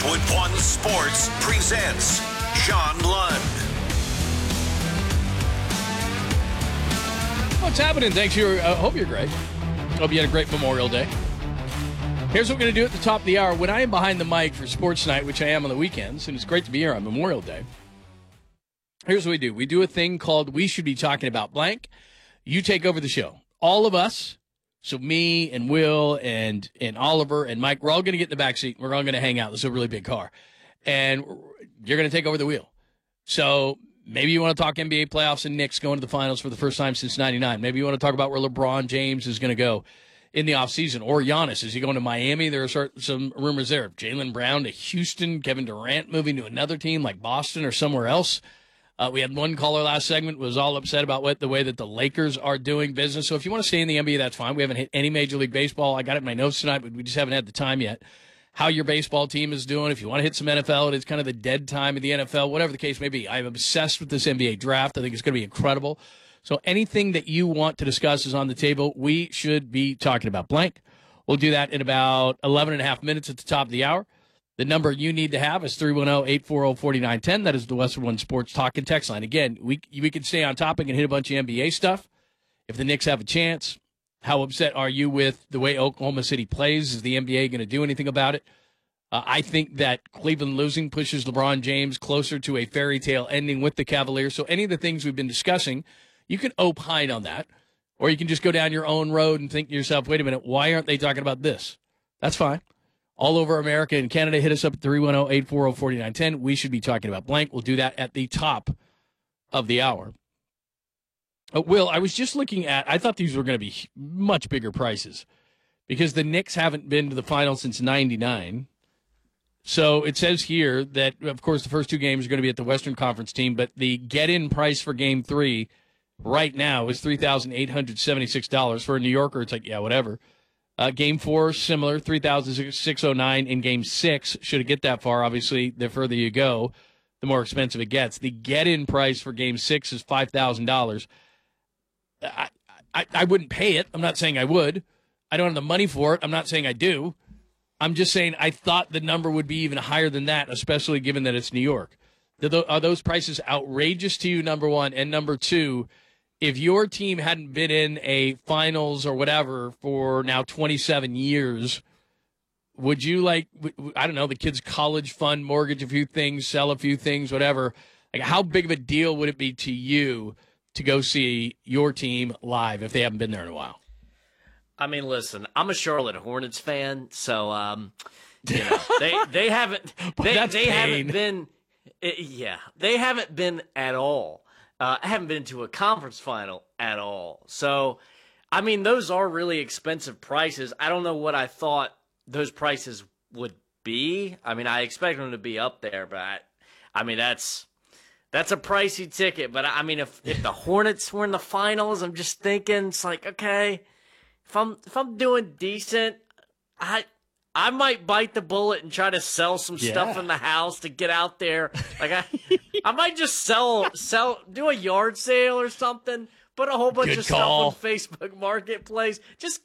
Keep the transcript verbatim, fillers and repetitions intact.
Westwood One Sports presents Sean Lund. What's happening? Thanks. I uh, hope you're great. Hope you had a great Memorial Day. Here's what we're going to do at the top of the hour. When I am behind the mic for Sports Night, which I am on the weekends, and it's great to be here on Memorial Day, here's what we do. We do a thing called We Should Be Talking About Blank. You take over the show. All of us, so me and Will and, and Oliver and Mike, we're all going to get in the back seat. We're all going to hang out. This is a really big car. And you're going to take over the wheel. So maybe you want to talk N B A playoffs and Knicks going to the finals for the first time since ninety-nine. Maybe you want to talk about where LeBron James is going to go in the offseason, or Giannis. Is he going to Miami? There are some rumors there. Jaylen Brown to Houston, Kevin Durant moving to another team like Boston or somewhere else. Uh, we had one caller last segment was all upset about what the way that the Lakers are doing business. So if you want to stay in the N B A, that's fine. We haven't hit any Major League Baseball. I got it in my notes tonight, but we just haven't had the time yet. How your baseball team is doing. If you want to hit some N F L, it's kind of the dead time of the N F L, whatever the case may be. I'm obsessed with this N B A draft. I think it's going to be incredible. So anything that you want to discuss is on the table. We should be talking about blank. We'll do that in about eleven and a half minutes at the top of the hour. The number you need to have is three one zero, eight four zero, four nine one zero. That is the Westwood One Sports Talk and Text line. Again, we we can stay on topic and hit a bunch of N B A stuff. If the Knicks have a chance, how upset are you with the way Oklahoma City plays? Is the N B A going to do anything about it? Uh, I think that Cleveland losing pushes LeBron James closer to a fairy tale ending with the Cavaliers. So any of the things we've been discussing, you can opine on that, or you can just go down your own road and think to yourself, wait a minute, why aren't they talking about this? That's fine. All over America and Canada, hit us up at three one zero, eight four zero, four nine one zero. We should be talking about blank. We'll do that at the top of the hour. Uh, Will, I was just looking at, I thought these were going to be much bigger prices because the Knicks haven't been to the final since ninety-nine. So it says here that, of course, the first two games are going to be at the Western Conference team, but the get-in price for game three right now is three thousand eight hundred seventy-six dollars. For a New Yorker, it's like, yeah, whatever. Uh, game four, similar, three thousand six hundred nine dollars. In game six, should it get that far, obviously, the further you go, the more expensive it gets. The get-in price for game six is five thousand dollars. I, I, I wouldn't pay it. I'm not saying I would. I don't have the money for it. I'm not saying I do. I'm just saying I thought the number would be even higher than that, especially given that it's New York. Are those prices outrageous to you, number one? And number two, if your team hadn't been in a finals or whatever for now twenty-seven years, would you, like, I don't know, the kids' college fund, mortgage a few things, sell a few things, whatever? Like, how big of a deal would it be to you to go see your team live if they haven't been there in a while? I mean, listen, I'm a Charlotte Hornets fan, so um, you know they they haven't they, they haven't been yeah they haven't been at all. Uh, I haven't been to a conference final at all. So, I mean, those are really expensive prices. I don't know what I thought those prices would be. I mean, I expect them to be up there, but I, I mean that's that's a pricey ticket. But I mean, if if the Hornets were in the finals, I'm just thinking it's like, okay. If I'm if I'm doing decent, I I might bite the bullet and try to sell some yeah. stuff in the house to get out there. Like I I might just sell sell do a yard sale or something. Put a whole bunch Good of call. stuff on Facebook Marketplace. Just